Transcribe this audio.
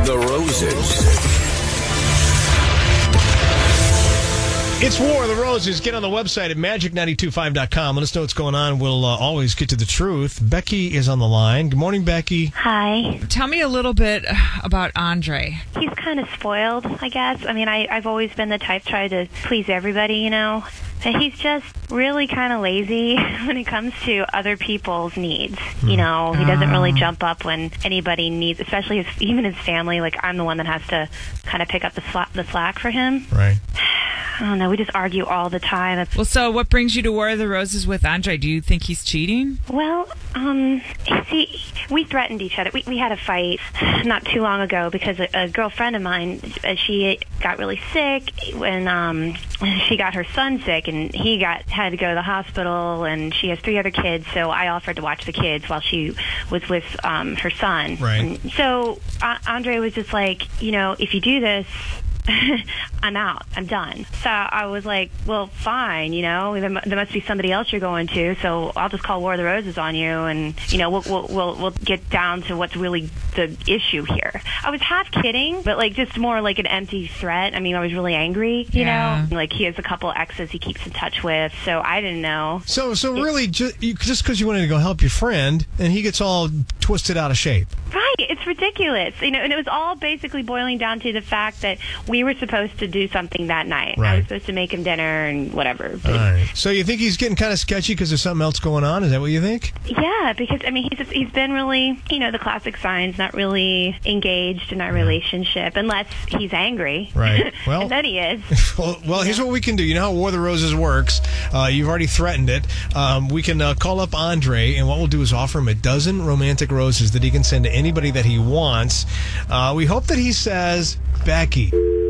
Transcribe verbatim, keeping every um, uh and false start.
the Roses. It's War of the Roses. Get on the website at magic nine two five dot com. Let us know what's going on. We'll uh, always get to the truth. Becky is on the line. Good morning, Becky. Hi. Tell me a little bit about Andre. He's kind of spoiled, I guess. I mean, I, I've always been the type to try to please everybody, you know. And he's just really kind of lazy when it comes to other people's needs. You know, he doesn't really jump up when anybody needs, especially his, even his family. Like, I'm the one that has to kind of pick up the, sla- the slack for him. Right. I don't know. We just argue all the time. Well, so what brings you to War of the Roses with Andre? Do you think he's cheating? Well, um, see, we threatened each other. We, we had a fight not too long ago because a, a girlfriend of mine, uh, she got really sick when um, she got her son sick, and he got had to go to the hospital, and she has three other kids, so I offered to watch the kids while she was with um, her son. Right. And so uh, Andre was just like, you know, if you do this, I'm out. I'm done. So I was like, well, fine, you know, there, there must be somebody else you're going to, so I'll just call War of the Roses on you, and, you know, we'll, we'll, we'll, we'll get down to what's really the issue here. I was half kidding, but, like, just more like an empty threat. I mean, I was really angry, you Yeah. know? Like, he has a couple exes he keeps in touch with, so I didn't know. So, so really, ju- you, just because you wanted to go help your friend, and he gets all twisted out of shape. Right, it's ridiculous. You know, and it was all basically boiling down to the fact that we were supposed to do something that night. Right. I was supposed to make him dinner and whatever. But All right. So you think he's getting kind of sketchy because there's something else going on? Is that what you think? yeah, because I mean, he's he's been really, you know, the classic signs, not really engaged in our relationship unless he's angry. Right. Well, and then he is. Well, well, here's what we can do. You know how War of the Roses works. Uh, you've already threatened it. Um, we can uh, call up Andre, and what we'll do is offer him a dozen romantic roses that he can send to anybody that he wants. Uh, we hope that he says, Becky.